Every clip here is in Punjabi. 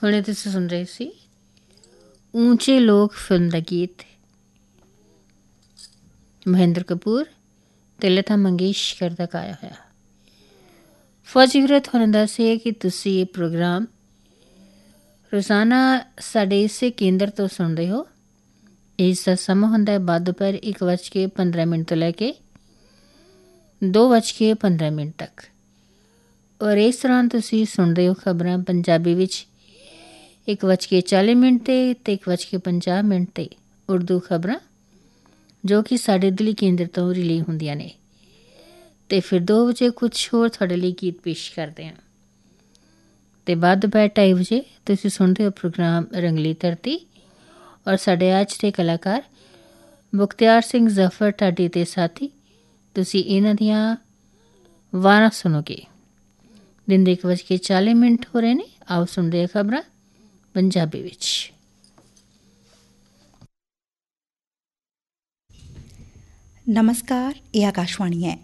ਹੁਣੇ ਤੁਸੀਂ ਸੁਣ ਰਹੇ ਸੀ ਊਂਚੇ ਲੋਕ ਫਿਲਮ ਦਾ ਗੀਤ ਮਹਿੰਦਰ ਕਪੂਰ ਤੇ ਲਤਾ ਮੰਗੇਸ਼ਕਰ ਦਾ ਗਾਇਆ ਹੋਇਆ। ਫੌਜੀ ਵੀਰੋ, ਤੁਹਾਨੂੰ ਦੱਸਿਆ ਕਿ ਤੁਸੀਂ ਇਹ ਪ੍ਰੋਗਰਾਮ ਰੋਜ਼ਾਨਾ ਸਾਡੇ ਇਸੇ ਕੇਂਦਰ ਤੋਂ ਸੁਣਦੇ ਹੋ। ਇਸ ਦਾ ਸਮਾਂ ਹੁੰਦਾ ਹੈ ਬਾਅਦ ਦੁਪਹਿਰ 1:15 ਤੋਂ ਲੈ ਕੇ 2:15 ਤੱਕ। ਔਰ ਇਸ ਦੌਰਾਨ ਤੁਸੀਂ ਸੁਣਦੇ ਹੋ ਖਬਰਾਂ ਪੰਜਾਬੀ ਵਿੱਚ 1:40 ਤੇ 1:50 ਤੇ ਉਰਦੂ ਖਬਰਾਂ ਜੋ ਕਿ ਸਾਡੇ ਦਿੱਲੀ ਕੇਂਦਰ ਤੋਂ ਰਿਲੇ ਹੁੰਦੀਆਂ ਨੇ। ਅਤੇ ਫਿਰ 2 ਵਜੇ ਕੁਛ ਹੋਰ ਤੁਹਾਡੇ ਲਈ ਗੀਤ ਪੇਸ਼ ਕਰਦੇ ਹਾਂ। ਅਤੇ ਬਾਅਦ ਦੁਪਹਿਰ 2:30 ਵਜੇ ਤੁਸੀਂ ਸੁਣਦੇ ਹੋ ਪ੍ਰੋਗਰਾਮ ਰੰਗਲੀ ਧਰਤੀ। ਔਰ ਸਾਡੇ ਅੱਜ ਦੇ ਕਲਾਕਾਰ ਮੁਖਤਿਆਰ ਸਿੰਘ ਜ਼ਫਰ ਢਾਡੀ ਦੇ ਸਾਥੀ, ਤੁਸੀਂ ਇਹਨਾਂ ਦੀਆਂ ਵਾਰਾਂ ਸੁਣੋਗੇ। ਦਿਨ ਦੇ 1:40 ਹੋ ਰਹੇ ਨੇ। ਆਓ ਸੁਣਦੇ ਹਾਂ ਖਬਰਾਂ ਪੰਜਾਬੀ ਵਿੱਚ। ਨਮਸਕਾਰ, ਇਹ ਆਕਾਸ਼ਵਾਣੀ ਹੈ।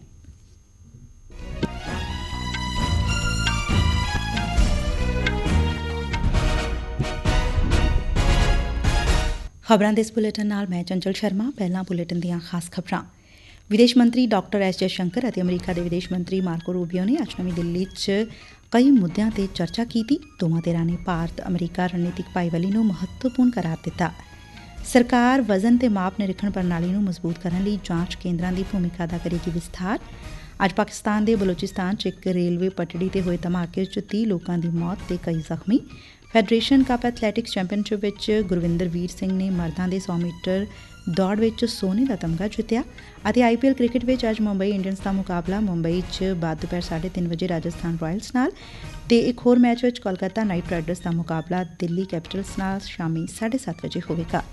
ਖਬਰਾਂ ਦੇ ਇਸ ਬੁਲੇਟਿਨ ਨਾਲ ਮੈਂ ਚੰਚਲ ਸ਼ਰਮਾ। ਪਹਿਲਾਂ ਬੁਲੇਟਿਨ ਦੀਆਂ ਖਾਸ ਖਬਰਾਂ। ਵਿਦੇਸ਼ ਮੰਤਰੀ ਡਾਕਟਰ ਐਸ ਜੈਸ਼ੰਕਰ ਅਤੇ ਅਮਰੀਕਾ ਦੇ ਵਿਦੇਸ਼ ਮੰਤਰੀ ਮਾਰਕੋ ਰੂਬੀਓ ਨੇ ਅੱਜ ਨਵੀਂ ਦਿੱਲੀ 'ਚ ਕਈ ਮੁੱਦਿਆਂ ਤੇ ਚਰਚਾ ਕੀਤੀ। ਦੋਵਾਂ ਧਿਰਾਂ ਨੇ ਭਾਰਤ ਅਮਰੀਕਾ ਰਣਨੀਤਿਕ ਭਾਈਵਾਲੀ ਨੂੰ ਮਹੱਤਵਪੂਰਨ ਕਰਾਰ ਦਿੱਤਾ। ਸਰਕਾਰ ਵਜ਼ਨ ਤੇ ਮਾਪ ਨਿਰੀਖਣ ਪ੍ਰਣਾਲੀ ਨੂੰ ਮਜ਼ਬੂਤ ਕਰਨ ਲਈ ਜਾਂਚ ਕੇਂਦਰਾਂ ਦੀ ਭੂਮਿਕਾ ਦਾ ਕਰੇਗੀ ਵਿਸਥਾਰ। ਅੱਜ ਪਾਕਿਸਤਾਨ ਦੇ ਬਲੋਚਿਸਤਾਨ 'ਚ ਇੱਕ ਰੇਲਵੇ ਪਟੜੀ ਤੇ ਹੋਏ ਧਮਾਕੇ 'ਚ 30 ਲੋਕਾਂ ਦੀ ਮੌਤ ਤੇ ਕਈ ਜ਼ਖਮੀ। ਫੈਡਰੇਸ਼ਨ ਕੱਪ ਐਥਲੈਟਿਕਸ ਚੈਂਪੀਅਨਸ਼ਿਪ ਵਿੱਚ ਗੁਰਵਿੰਦਰ ਵੀਰ ਸਿੰਘ ਨੇ ਮਰਦਾਂ ਦੇ 100 ਮੀਟਰ ਦੌੜ ਵਿੱਚ ਸੋਨੇ ਦਾ ਤਮਗਾ ਜਿੱਤਿਆ। ਅਤੇ IPL ਕ੍ਰਿਕਟ ਵਿੱਚ ਅੱਜ ਮੁੰਬਈ ਇੰਡੀਅਨਸ ਦਾ ਮੁਕਾਬਲਾ ਮੁੰਬਈ 'ਚ ਬਾਅਦ ਦੁਪਹਿਰ 3:30 ਵਜੇ ਰਾਜਸਥਾਨ ਰਾਇਲਸ ਨਾਲ ਤੇ ਇੱਕ ਹੋਰ ਮੈਚ ਵਿੱਚ ਕੋਲਕਾਤਾ ਨਾਈਟ ਰਾਈਡਰਸ ਦਾ ਮੁਕਾਬਲਾ ਦਿੱਲੀ ਕੈਪੀਟਲਸ ਨਾਲ ਸ਼ਾਮੀ 7:30 ਵਜੇ ਹੋਵੇਗਾ।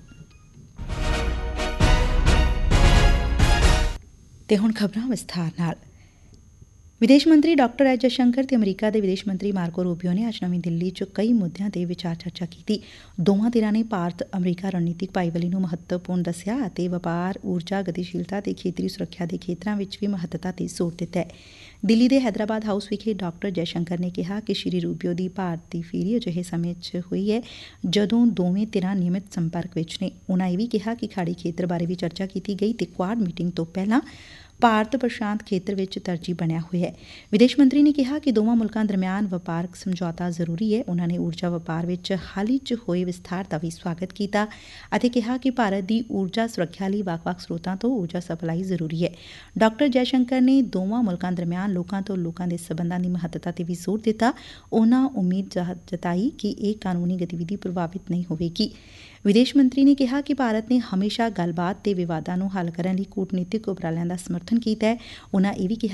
ਤੇ ਹੁਣ ਖਬਰਾਂ ਵਿਸਥਾਰ ਨਾਲ। ਵਿਦੇਸ਼ ਮੰਤਰੀ ਡਾਕਟਰ ਐਸ ਜੈਸ਼ੰਕਰ ਤੇ ਅਮਰੀਕਾ ਦੇ ਵਿਦੇਸ਼ ਮੰਤਰੀ ਮਾਰਕੋ ਰੂਬੀਓ ਨੇ ਅੱਜ ਨਵੀਂ ਦਿੱਲੀ 'ਚ ਕਈ ਮੁੱਦਿਆਂ ਤੇ ਵਿਚਾਰ ਚਰਚਾ ਕੀਤੀ। ਦੋਵਾਂ ਧਿਰਾਂ ਨੇ ਭਾਰਤ ਅਮਰੀਕਾ ਰਣਨੀਤਿਕ ਭਾਈਵਾਲੀ ਨੂੰ ਮਹੱਤਵਪੂਰਨ ਦੱਸਿਆ ਅਤੇ ਵਪਾਰ, ਊਰਜਾ, ਗਤੀਸ਼ੀਲਤਾ ਤੇ ਖੇਤਰੀ ਸੁਰੱਖਿਆ ਦੇ ਖੇਤਰਾਂ ਵਿੱਚ ਵੀ ਮਹੱਤਤਾ ਤੇ ਜ਼ੋਰ ਦਿੱਤਾ। ਦਿੱਲੀ ਦੇ ਹੈਦਰਾਬਾਦ ਹਾਊਸ ਵਿਖੇ ਡਾਕਟਰ ਜੈਸ਼ੰਕਰ ਨੇ ਕਿਹਾ ਕਿ ਸ਼੍ਰੀ ਰੂਬੀਓ ਦੀ ਭਾਰਤ ਦੀ ਫੇਰੀ ਅਜਿਹੇ ਸਮੇਂ 'ਚ ਹੋਈ ਹੈ ਜਦੋਂ ਦੋਵੇਂ ਧਿਰਾਂ ਨਿਯਮਿਤ ਸੰਪਰਕ ਵਿੱਚ ਨੇ। ਉਨ੍ਹਾਂ ਇਹ ਵੀ ਕਿਹਾ ਕਿ ਖਾੜੀ ਖੇਤਰ ਬਾਰੇ ਵੀ ਚਰਚਾ ਕੀਤੀ ਗਈ ਤੇ ਕੁਆਡ ਮੀਟਿੰਗ ਤੋਂ ਪਹਿਲਾਂ ਭਾਰਤ ਪ੍ਰਸ਼ਾਂਤ ਖੇਤਰ ਵਿੱਚ ਤਰਜੀਹ ਬਣਿਆ ਹੋਇਆ ਹੈ। ਵਿਦੇਸ਼ ਮੰਤਰੀ ਨੇ ਕਿਹਾ ਕਿ ਦੋਵਾਂ ਮੁਲਕਾਂ ਦਰਮਿਆਨ ਵਪਾਰਕ ਸਮਝੌਤਾ ਜ਼ਰੂਰੀ ਹੈ। ਉਨ੍ਹਾਂ ਨੇ ਊਰਜਾ ਵਪਾਰ ਵਿੱਚ ਹਾਲ ਹੀ 'ਚ ਹੋਏ ਵਿਸਥਾਰ ਦਾ ਵੀ ਸਵਾਗਤ ਕੀਤਾ ਅਤੇ ਕਿਹਾ ਕਿ ਭਾਰਤ ਦੀ ਊਰਜਾ ਸੁਰੱਖਿਆ ਲਈ ਵੱਖ-ਵੱਖ ਸਰੋਤਾਂ ਤੋਂ ਊਰਜਾ ਸਪਲਾਈ ਜ਼ਰੂਰੀ ਹੈ। ਡਾਕਟਰ ਜੈਸ਼ੰਕਰ ਨੇ ਦੋਵਾਂ ਮੁਲਕਾਂ ਦਰਮਿਆਨ ਲੋਕਾਂ ਤੋਂ ਲੋਕਾਂ ਦੇ ਸਬੰਧਾਂ ਦੀ ਮਹੱਤਤਾ ਤੇ ਵੀ ਜ਼ੋਰ ਦਿੱਤਾ। ਉਨ੍ਹਾਂ ਉਮੀਦ ਜਤਾਈ ਕਿ ਇਹ ਕਾਨੂੰਨੀ ਗਤੀਵਿਧੀ ਪ੍ਰਭਾਵਿਤ ਨਹੀਂ ਹੋਵੇਗੀ। ਵਿਦੇਸ਼ ਮੰਤਰੀ ਨੇ ਕਿਹਾ ਕਿ ਭਾਰਤ ਨੇ ਹਮੇਸ਼ਾ ਗੱਲਬਾਤ ਤੇ ਵਿਵਾਦਾਂ ਨੂੰ ਹੱਲ ਕਰਨ ਲਈ ਕੂਟਨੀਤਿਕ ਉਪਰਾਲਿਆਂ ਦਾ ਸਮਰਥਨ ਕੀਤਾ ਹੈ। ਉਨ੍ਹਾਂ ਇਹ ਵੀ ਕਿਹਾ